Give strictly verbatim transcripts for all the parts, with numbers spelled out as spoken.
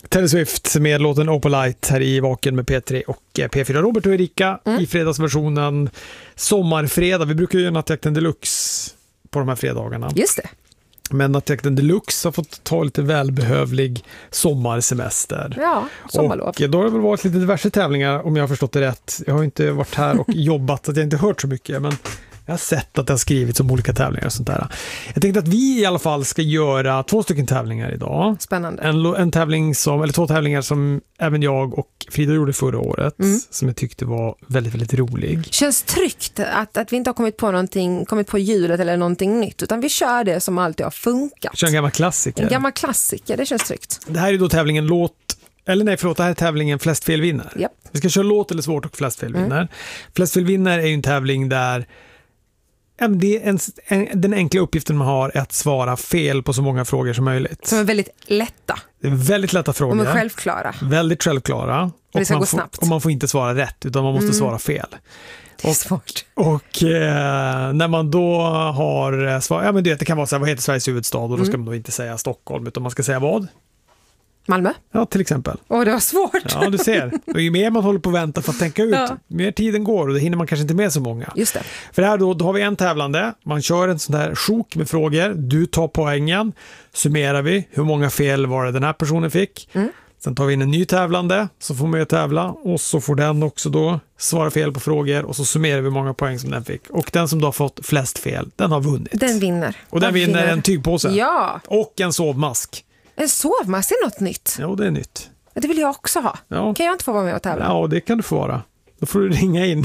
Taylor Swift med låten Opalite här i Vaken med P tre och P fyra. Robert och Erika mm. i fredagsversionen sommarfredag. Vi brukar ju göra Nattjakten Deluxe på de här fredagarna. Just det. Men Nattjakten Deluxe har fått ta lite välbehövlig sommarsemester. Ja, sommarlov. Och då har det väl varit lite diverse tävlingar om jag har förstått det rätt. Jag har inte varit här och jobbat så att jag inte hört så mycket, men jag har sett att det har skrivits om olika tävlingar och sånt där. Jag tänkte att vi i alla fall ska göra två stycken tävlingar idag. Spännande. En, en tävling som, eller två tävlingar som även jag och Frida gjorde förra året, mm. som jag tyckte var väldigt, väldigt rolig. Känns tryggt att, att vi inte har kommit på någonting, kommit på hjulet eller någonting nytt, utan vi kör det som alltid har funkat. Kör en gammal klassiker. En gammal klassiker, det känns tryggt. Det här är då tävlingen låt, eller nej förlåt, det här är tävlingen flest fel vinner. Yep. Vi ska köra låt eller svårt och flest fel vinner. Mm. Flest fel vinner är ju en tävling där det är en, en, den enkla uppgiften man har är att svara fel på så många frågor som möjligt. Som är väldigt lätta. Det är väldigt lätta frågor. De är självklara. Väldigt självklara. Och det ska man gå får, snabbt. Och man får inte svara rätt, utan man måste mm. svara fel. Det är och, svårt. Och eh, när man då har svar, ja men det, det kan vara så här, vad heter Sveriges huvudstad? Och då mm. ska man då inte säga Stockholm, utan man ska säga vad? Malmö? Ja, till exempel. Åh, det var svårt. Ja, du ser. Och ju mer man håller på att vänta för att tänka ut, ja. mer tiden går och då hinner man kanske inte med så många. Just det. För här då, då har vi en tävlande. Man kör en sån där sjok med frågor. Du tar poängen. Summerar vi hur många fel var det den här personen fick. Mm. Sen tar vi in en ny tävlande som får med att tävla. Och så får den också då svara fel på frågor. Och så summerar vi hur många poäng som den fick. Och den som då har fått flest fel, den har vunnit. Den vinner. Och den, den vinner, vinner en tygpåse. Ja. Och en sovmask. En sovmask är något nytt. Ja, det är nytt. Det vill jag också ha. Ja. Kan jag inte få vara med och tävla? Ja, det kan du få vara. Då får du ringa in.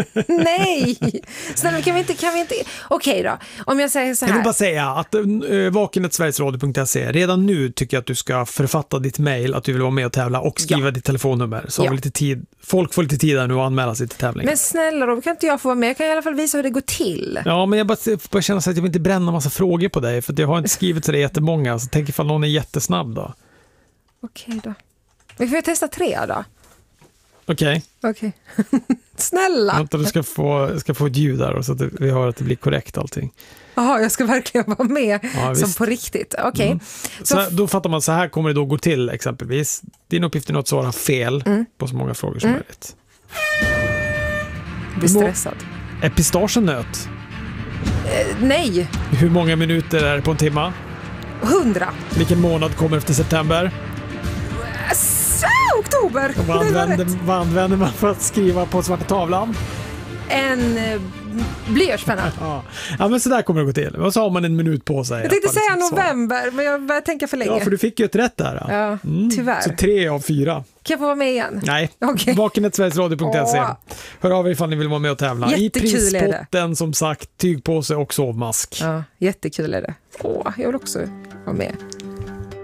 Nej! Snälla, kan vi inte... Kan vi inte... Okej då, om jag säger så här. Jag vill bara säga att äh, vaken snabel-a sverigesradio punkt se redan nu tycker jag att du ska författa ditt mejl att du vill vara med och tävla och skriva ja. ditt telefonnummer. Så ja. har vi lite tid. Folk får lite tid där nu att anmäla sig till tävlingen. Men snälla då, kan inte jag få vara med? Jag kan i alla fall visa hur det går till. Ja, men jag bara, bara känner så att jag vill inte bränna massa frågor på dig, för att jag har inte skrivit så det jättemånga. Så tänk ifall någon är jättesnabb då. Okej då. Vi får testa tre då. Okej. Okay. Okej. Okay. Snälla. Vänta, du ska få, ska få ett ljud där så att vi hör att det blir korrekt allting. Jaha, jag ska verkligen vara med ja, som på riktigt. Okej. Okay. Mm. Så, så då fattar man, så här kommer det då gå till exempelvis. Din uppgift är att svara fel mm. på så många frågor som mm. möjligt. Blir stressad. Är pistagen nöt? Eh, nej. Hur många minuter är det på en timma? Hundra. Vilken månad kommer efter september? Så, oktober. Vad använder, vad använder man för att skriva på svarta tavlan? En eh, blyertspenna. ja. ja, men så där kommer det gå till. Och så har man en minut på sig. Jag tänkte säga november, men jag börjar tänka för länge. Ja, för du fick ju ett rätt där. Ja, mm. tyvärr. Så tre av fyra. Kan jag få vara med igen? Nej, okay. vaken snabel-a sverigesradio punkt se. Hör av er ifall ni vill vara med och tävla. Jättekul. I prispotten som sagt, tygpåse och sovmask. Ja, jättekul är det. Åh, jag vill också vara med.